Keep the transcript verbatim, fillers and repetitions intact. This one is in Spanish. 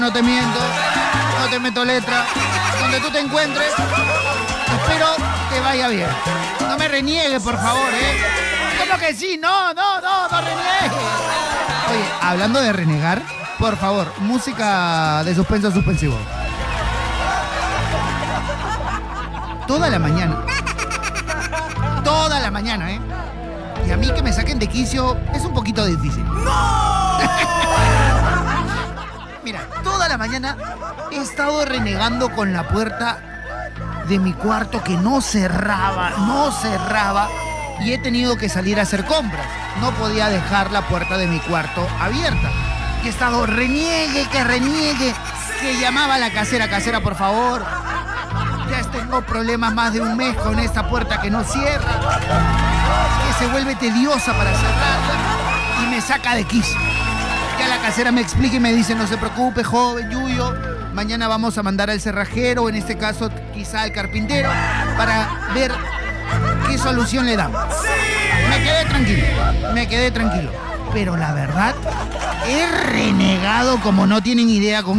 No te miento, no te meto letra. Donde tú te encuentres, espero te vaya bien. No me reniegue, por favor, ¿eh? ¿Cómo que sí? No, no, no, no reniegue. Oye, hablando de renegar, por favor, música de suspenso suspensivo. Toda la mañana. Toda la mañana, ¿eh? Y a mí que me saquen de quicio es un poquito difícil. ¡No! Mira, toda la mañana he estado renegando con la puerta de mi cuarto que no cerraba, no cerraba, y he tenido que salir a hacer compras. No podía dejar la puerta de mi cuarto abierta. Y he estado reniegue, que reniegue, que llamaba a la casera, casera, por favor. Ya tengo problemas más de un mes con esta puerta que no cierra, que se vuelve tediosa para cerrarla y me saca de quicio. Ya la casera me explica y me dice, no se preocupe, joven Yuyo, mañana vamos a mandar al cerrajero, en este caso quizá al carpintero, para ver qué solución le damos. Me quedé tranquilo, me quedé tranquilo. Pero la verdad, he renegado como no tienen idea con